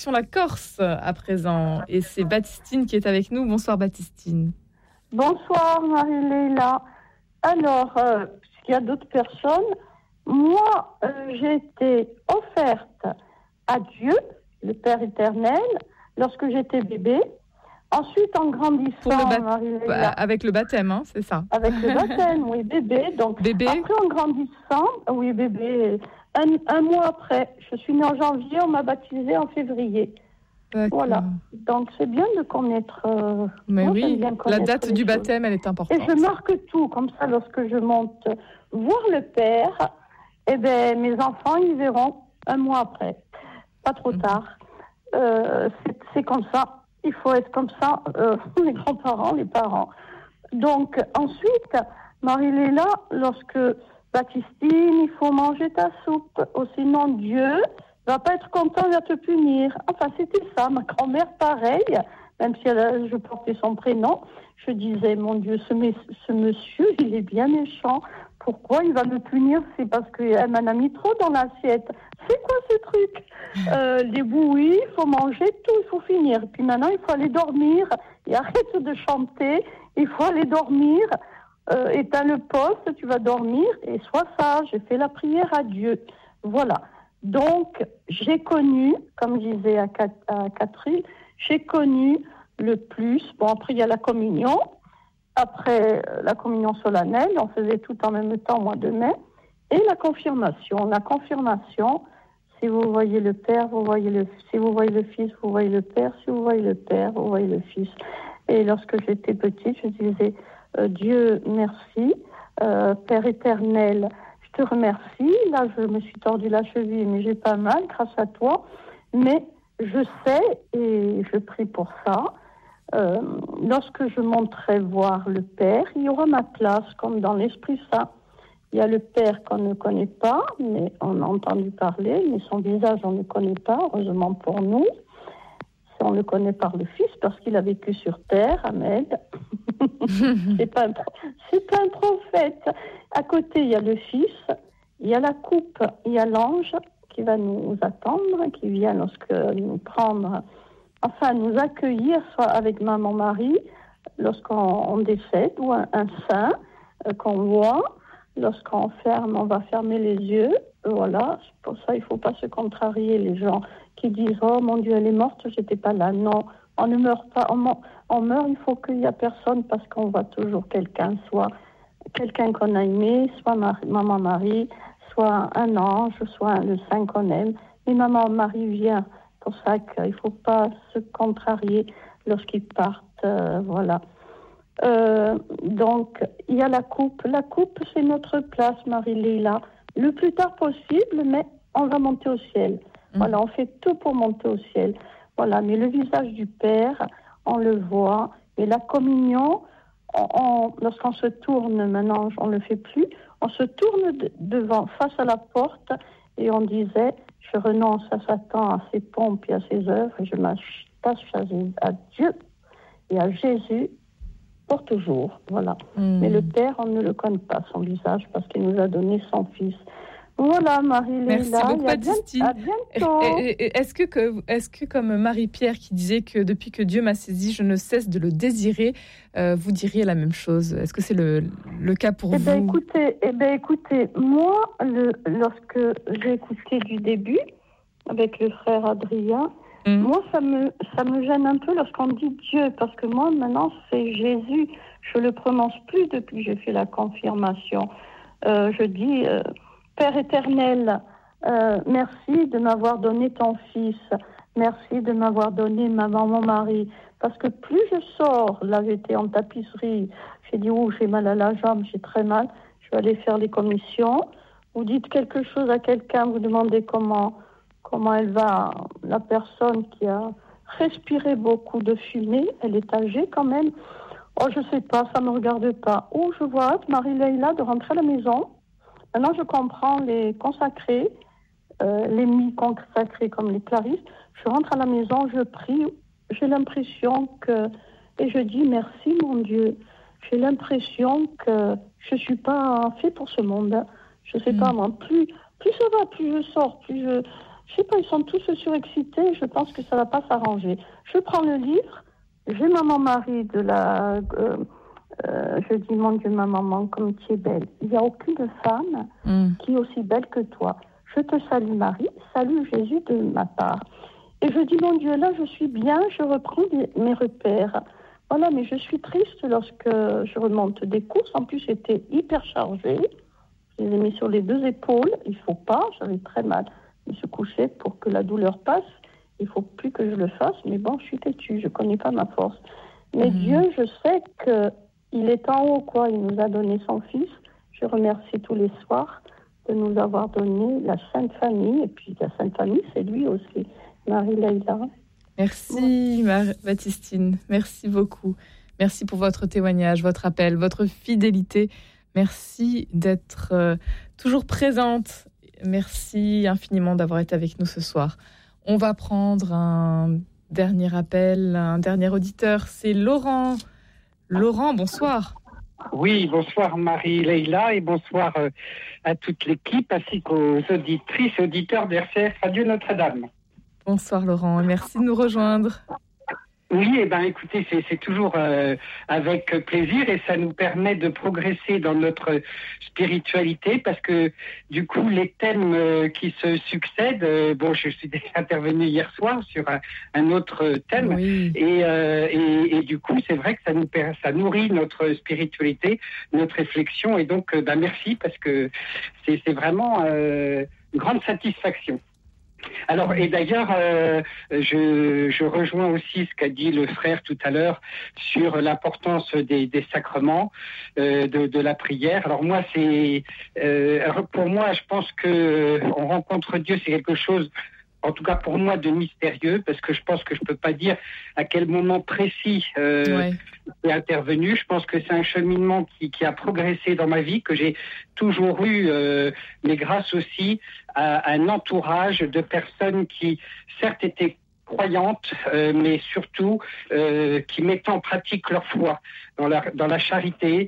Sur la Corse à présent, et c'est Baptistine qui est avec nous. Bonsoir Baptistine. Bonsoir Marie-Léla. Alors, puisqu'il y a d'autres personnes, moi, j'ai été offerte à Dieu, le Père éternel, lorsque j'étais bébé. Ensuite, en grandissant, Marie-Léla, avec le baptême, hein, c'est ça? Avec le baptême, oui, bébé. Donc, bébé. Après, en grandissant, oui, bébé, un mois après, je suis née en janvier, on m'a baptisée en février. D'accord. Voilà. Donc, c'est bien de connaître. Mais moi, oui, bien la date du choses. baptême, elle est importante. Et je marque tout, comme ça, lorsque je monte voir le Père, eh ben, mes enfants, ils verront un mois après. Pas trop tard. C'est comme ça. Il faut être comme ça, les grands-parents, les parents. Donc, ensuite, Marie-Léla, lorsque Baptistine, il faut manger ta soupe, ou sinon Dieu va pas être content, il va te punir. Enfin, c'était ça. Ma grand-mère, pareil, même si je portais son prénom, je disais, mon Dieu, ce monsieur, il est bien méchant. Pourquoi il va me punir? C'est parce qu'elle m'en a mis trop dans l'assiette. C'est quoi ce truc? Les bouillies, il faut manger tout, il faut finir. Puis maintenant, il faut aller dormir. Et arrête de chanter, il faut aller dormir. Éteins le poste, tu vas dormir et sois sage. J'ai fait la prière à Dieu. Voilà. Donc, j'ai connu, comme je disais à Catherine, j'ai connu le plus. Bon, après, il y a la communion. Après la communion solennelle, on faisait tout en même temps au mois de mai. Et la confirmation. La confirmation, si vous voyez le Père, vous voyez le Fils. Si vous voyez le Fils, vous voyez le Père. Si vous voyez le Père, vous voyez le Fils. Et lorsque j'étais petite, je disais, Dieu, merci. Père éternel, je te remercie. Là, je me suis tordu la cheville, mais j'ai pas mal grâce à toi. Mais je sais, et je prie pour ça, lorsque je monterai voir le Père, il y aura ma place, comme dans l'Esprit Saint. Il y a le Père qu'on ne connaît pas, mais on a entendu parler, mais son visage, on ne connaît pas, heureusement pour nous. On le connaît par le Fils, parce qu'il a vécu sur terre, Ahmed. C'est pas un prophète. À côté, il y a le Fils, il y a la coupe, il y a l'ange qui va nous attendre, qui vient lorsque nous prendre, enfin nous accueillir, soit avec maman Marie, lorsqu'on décède, ou un saint qu'on voit. Lorsqu'on ferme, on va fermer les yeux. Voilà, pour ça, il ne faut pas se contrarier, les gens qui disent « Oh mon Dieu, elle est morte, j'étais pas là ». Non, on ne meurt pas. On meurt, il faut qu'il n'y ait personne, parce qu'on voit toujours quelqu'un, soit quelqu'un qu'on a aimé, soit maman Marie, soit un ange, soit le saint qu'on aime. Et maman Marie vient. Pour ça qu'il ne faut pas se contrarier lorsqu'ils partent. Voilà. Donc, il y a la coupe. La coupe, c'est notre place, Marie-Léla. Le plus tard possible, mais on va monter au ciel. Voilà, on fait tout pour monter au ciel. Voilà, mais le visage du Père, on le voit. Et la communion, lorsqu'on se tourne, maintenant, on ne le fait plus, on se tourne devant, face à la porte, et on disait, je renonce à Satan, à ses pompes et à ses œuvres, et je m'attache à Dieu et à Jésus pour toujours. Voilà. Mais le Père, on ne le connaît pas, son visage, parce qu'il nous a donné son Fils. Voilà, Marie-Léla. Merci beaucoup, Baptistine. À bientôt. Est-ce que, comme Marie-Pierre qui disait que depuis que Dieu m'a saisi, je ne cesse de le désirer, vous diriez la même chose? Est-ce que c'est le cas pour vous? Écoutez, moi, lorsque j'ai écouté du début, avec le frère Adrien, moi, ça me gêne un peu lorsqu'on dit Dieu, parce que moi, maintenant, c'est Jésus. Je le prononce plus depuis que j'ai fait la confirmation. Je dis... Père éternel, merci de m'avoir donné ton Fils. Merci de m'avoir donné ma maman Marie. Parce que plus je sors, là j'étais en tapisserie, j'ai dit, j'ai mal à la jambe, j'ai très mal, je vais aller faire les commissions. Vous dites quelque chose à quelqu'un, vous demandez comment elle va, la personne qui a respiré beaucoup de fumée, elle est âgée quand même. Oh, je sais pas, ça me regarde pas. Oh, je vois Marie-Léla de rentrer à la maison. Maintenant, je comprends les consacrés, les mi-consacrés comme les claristes. Je rentre à la maison, je prie. J'ai l'impression que... Et je dis merci, mon Dieu. J'ai l'impression que je ne suis pas fait pour ce monde. Je ne sais pas, moi. Plus ça va, plus je sors, plus Je sais pas, ils sont tous surexcités. Je pense que ça va pas s'arranger. Je prends le livre. J'ai maman Marie de la... je dis, mon Dieu, ma maman, comme tu es belle. Il n'y a aucune femme qui est aussi belle que toi. Je te salue Marie, salue Jésus de ma part. Et je dis, mon Dieu, là, je suis bien, je reprends mes repères. Voilà, mais je suis triste lorsque je remonte des courses. En plus, j'étais hyper chargée. Je les ai mis sur les 2 épaules. Il ne faut pas, j'avais très mal. Je me suis couchée pour que la douleur passe. Il ne faut plus que je le fasse. Mais bon, je suis têtue, je ne connais pas ma force. Mais Dieu, je sais qu'il est en haut, quoi. Il nous a donné son Fils. Je remercie tous les soirs de nous avoir donné la Sainte Famille. Et puis la Sainte Famille, c'est lui aussi, Marie-Leïla. Merci Baptistine, merci beaucoup. Merci pour votre témoignage, votre appel, votre fidélité. Merci d'être toujours présente. Merci infiniment d'avoir été avec nous ce soir. On va prendre un dernier appel, un dernier auditeur. C'est Laurent. Laurent, bonsoir. Oui, bonsoir Marie-Leïla et bonsoir à toute l'équipe ainsi qu'aux auditrices et auditeurs de RCF Radio Notre-Dame. Bonsoir Laurent, merci de nous rejoindre. Oui, écoutez, c'est toujours avec plaisir et ça nous permet de progresser dans notre spiritualité parce que du coup, les thèmes qui se succèdent, je suis déjà intervenu hier soir sur un autre thème et du coup, c'est vrai que ça nourrit notre spiritualité, notre réflexion et donc, merci parce que c'est vraiment une grande satisfaction. Alors, et d'ailleurs, je rejoins aussi ce qu'a dit le frère tout à l'heure sur l'importance des sacrements, de la prière. Alors moi, pour moi, je pense que on rencontre Dieu, c'est quelque chose, en tout cas pour moi, de mystérieux, parce que je pense que je peux pas dire à quel moment précis est intervenu. Je pense que c'est un cheminement qui a progressé dans ma vie, que j'ai toujours eu, mais grâce aussi à un entourage de personnes qui, certes, étaient croyantes, mais surtout qui mettaient en pratique leur foi dans la charité,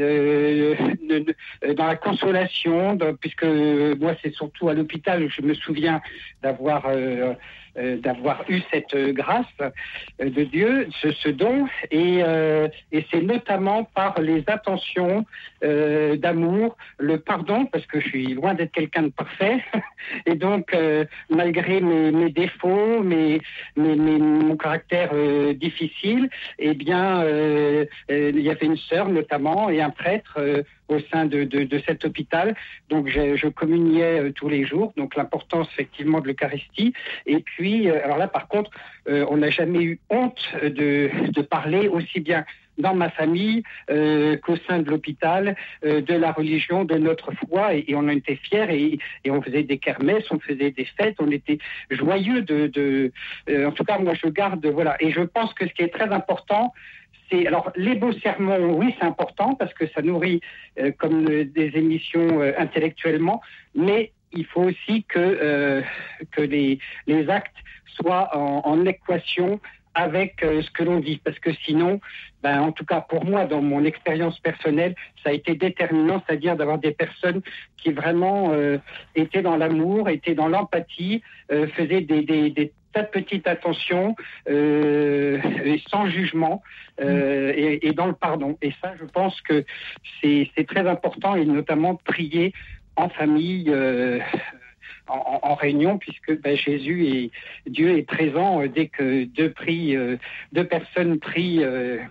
dans la consolation, puisque moi c'est surtout à l'hôpital où je me souviens d'avoir eu cette grâce de Dieu, ce don, et c'est notamment par les attentions d'amour, le pardon, parce que je suis loin d'être quelqu'un de parfait, et donc malgré mes défauts, mon caractère difficile, eh bien il y avait une sœur notamment et un prêtre au sein de cet hôpital. Donc je communiais tous les jours, donc l'importance effectivement de l'Eucharistie. Et puis, alors là par contre, on n'a jamais eu honte de parler aussi bien dans ma famille qu'au sein de l'hôpital, de la religion, de notre foi, et on en était fiers, et on faisait des kermesses, on faisait des fêtes, on était joyeux en tout cas moi je garde, voilà. Et je pense que ce qui est très important, alors, les beaux sermons, oui, c'est important parce que ça nourrit comme des émissions intellectuellement, mais il faut aussi que les actes soient en équation avec ce que l'on dit, parce que sinon, en tout cas pour moi, dans mon expérience personnelle, ça a été déterminant, c'est-à-dire d'avoir des personnes qui vraiment étaient dans l'amour, étaient dans l'empathie, faisaient des tas de petites attentions, sans jugement, et dans le pardon. Et ça, je pense que c'est très important, et notamment prier en famille, en réunion, puisque Jésus et Dieu est présent dès que deux personnes prient.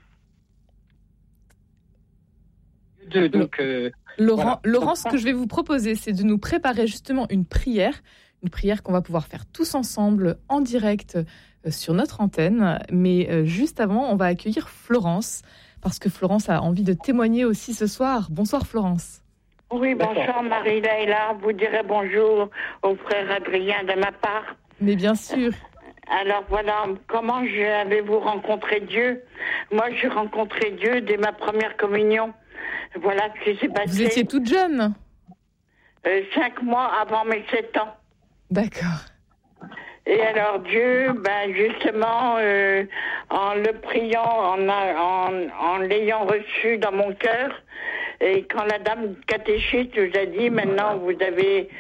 Laurent, ce que je vais vous proposer, c'est de nous préparer justement une prière qu'on va pouvoir faire tous ensemble en direct sur notre antenne. Mais juste avant, on va accueillir Florence, parce que Florence a envie de témoigner aussi ce soir. Bonsoir Florence. Oui, bonsoir Marie-Leïla. Vous direz bonjour au frère Adrien de ma part. Mais bien sûr. Alors voilà, comment avez-vous rencontré Dieu ? Moi, j'ai rencontré Dieu dès ma première communion. Voilà ce qui s'est passé. Vous étiez toute jeune ? 5 mois avant mes 7 ans. D'accord. Et alors Dieu, justement, en le priant, en l'ayant reçu dans mon cœur, et quand la dame catéchiste nous a dit, maintenant vous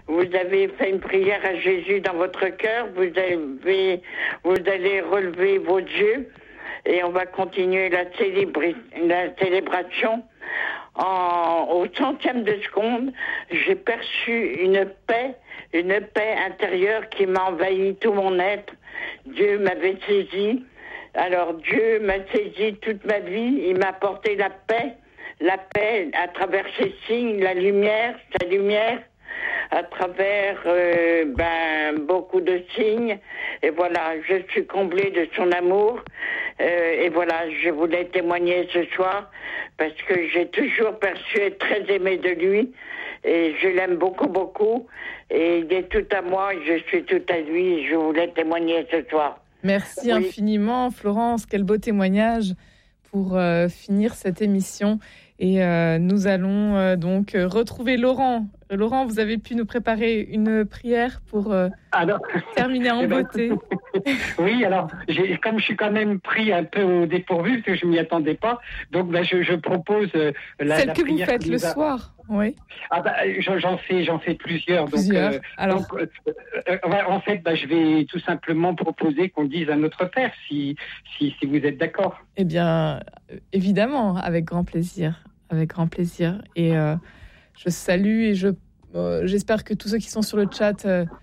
vous avez fait une prière à Jésus dans votre cœur, vous allez relever vos yeux et on va continuer la célébration. Au centième de seconde, j'ai perçu une paix intérieure qui m'a envahi tout mon être. Dieu m'avait saisi. Alors Dieu m'a saisi toute ma vie. Il m'a apporté la paix à travers ses signes, sa lumière, à travers beaucoup de signes. Et voilà, je suis comblée de son amour. Et voilà, je voulais témoigner ce soir parce que j'ai toujours perçu être très aimée de lui. Et je l'aime beaucoup, beaucoup. Et il est tout à moi, je suis tout à lui. Je voulais témoigner ce soir. Merci infiniment, Florence. Quel beau témoignage pour finir cette émission. Et nous allons donc retrouver Laurent. Laurent, vous avez pu nous préparer une prière pour terminer en beauté. Oui, alors, comme je suis quand même pris un peu au dépourvu, parce que je ne m'y attendais pas, donc je propose celle que vous faites le soir. Oui. J'en fais plusieurs. Alors, en fait, je vais tout simplement proposer qu'on dise à notre Père, si vous êtes d'accord. Eh bien, évidemment, avec grand plaisir. Avec grand plaisir. Et je salue et j'espère que tous ceux qui sont sur le chat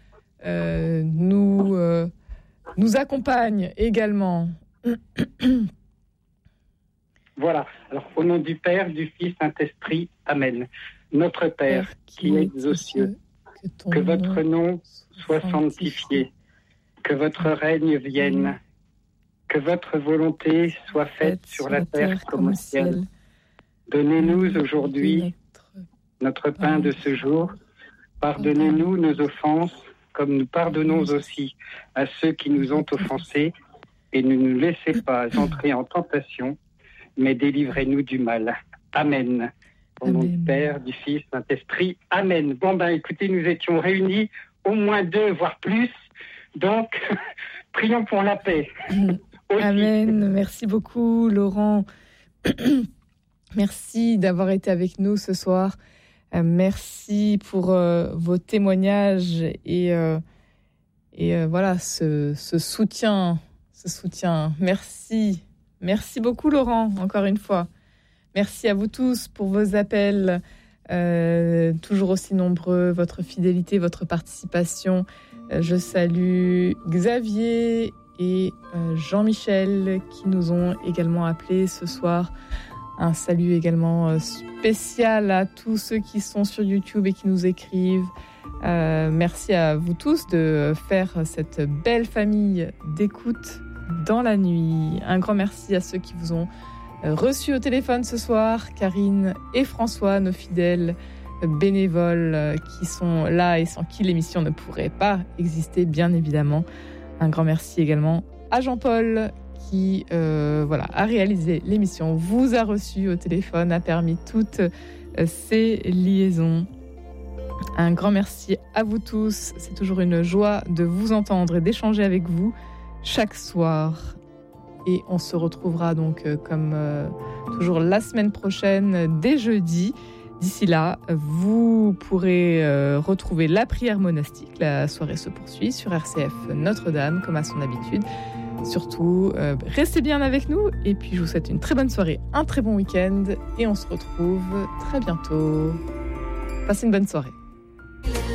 nous accompagnent également. Voilà. Alors, au nom du Père, du Fils, Saint-Esprit, Amen. Notre Père, qui es aux cieux, que votre nom soit sanctifié, que votre règne vienne, que votre volonté soit faite sur la terre comme au ciel. Donnez-nous aujourd'hui notre pain de ce jour. Pardonnez-nous nos offenses, comme nous pardonnons aussi à ceux qui nous ont offensés. Et ne nous laissez pas entrer en tentation, mais délivrez-nous du mal. Amen. Au nom du Père, du Fils, Saint-Esprit. Amen. Bon, écoutez, nous étions réunis, au moins 2, voire plus. Donc, prions pour la paix. Amen. Merci beaucoup, Laurent. Merci d'avoir été avec nous ce soir. Merci pour vos témoignages et voilà ce soutien. Merci beaucoup, Laurent, encore une fois. Merci à vous tous pour vos appels, toujours aussi nombreux, votre fidélité, votre participation. Je salue Xavier et Jean-Michel qui nous ont également appelés ce soir. Un salut également spécial à tous ceux qui sont sur YouTube et qui nous écrivent. Merci à vous tous de faire cette belle famille d'écoute dans la nuit. Un grand merci à ceux qui vous ont reçus au téléphone ce soir, Karine et François, nos fidèles bénévoles qui sont là et sans qui l'émission ne pourrait pas exister, bien évidemment. Un grand merci également à Jean-Paul qui a réalisé l'émission, vous a reçu au téléphone, a permis toutes ces liaisons. Un grand merci à vous tous. C'est toujours une joie de vous entendre et d'échanger avec vous chaque soir. Et on se retrouvera donc comme toujours la semaine prochaine, dès jeudi. D'ici là, vous pourrez retrouver la prière monastique. La soirée se poursuit sur RCF Notre-Dame, comme à son habitude. Surtout, restez bien avec nous. Et puis, je vous souhaite une très bonne soirée, un très bon week-end. Et on se retrouve très bientôt. Passez une bonne soirée.